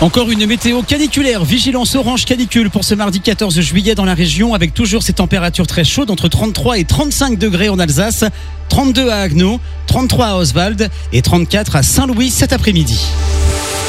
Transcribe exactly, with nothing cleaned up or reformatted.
Encore une météo caniculaire, vigilance orange canicule pour ce mardi quatorze juillet dans la région, avec toujours ces températures très chaudes entre trente-trois et trente-cinq degrés en Alsace, trente-deux à Haguenau, trente-trois à Oswald et trente-quatre à Saint-Louis cet après-midi.